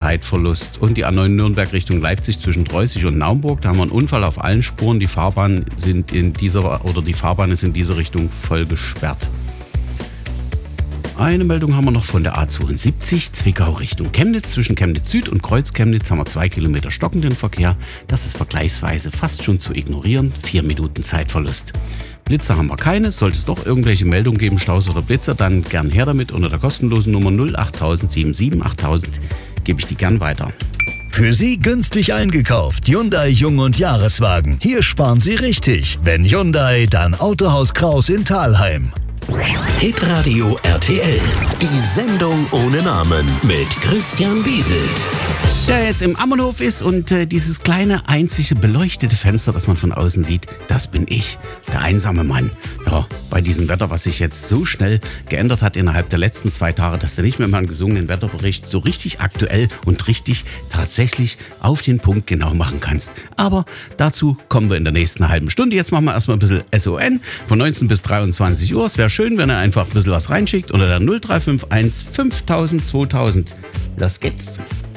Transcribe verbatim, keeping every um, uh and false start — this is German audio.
Zeitverlust. Und die A neun Nürnberg Richtung Leipzig zwischen Dreußig und Naumburg. Da haben wir einen Unfall auf allen Spuren. Die Fahrbahnen sind in dieser oder die Fahrbahn ist in diese Richtung voll gesperrt. Eine Meldung haben wir noch von der A zweiundsiebzig, Zwickau Richtung Chemnitz. Zwischen Chemnitz Süd und Kreuz Chemnitz haben wir zwei Kilometer stockenden Verkehr. Das ist vergleichsweise fast schon zu ignorieren. Vier Minuten Zeitverlust. Blitzer haben wir keine. Sollte es doch irgendwelche Meldungen geben, Staus oder Blitzer, dann gern her damit unter der kostenlosen Nummer null acht null sieben sieben achttausend. Gebe ich die gern weiter. Für Sie günstig eingekauft. Hyundai Jung- und Jahreswagen. Hier sparen Sie richtig. Wenn Hyundai, dann Autohaus Kraus in Thalheim. Hitradio R T L. Die Sendung ohne Namen mit Christian Wieselt. Der jetzt im Ammenhof ist und äh, dieses kleine, einzige beleuchtete Fenster, das man von außen sieht, das bin ich, der einsame Mann. Ja, bei diesem Wetter, was sich jetzt so schnell geändert hat innerhalb der letzten zwei Tage, dass du nicht mehr mal einen gesungenen Wetterbericht so richtig aktuell und richtig tatsächlich auf den Punkt genau machen kannst. Aber dazu kommen wir in der nächsten halben Stunde. Jetzt machen wir erstmal ein bisschen S O N von neunzehn bis dreiundzwanzig Uhr. Es wäre schön, wenn ihr einfach ein bisschen was reinschickt unter der null drei fünf eins fünftausend zweitausend. Los geht's.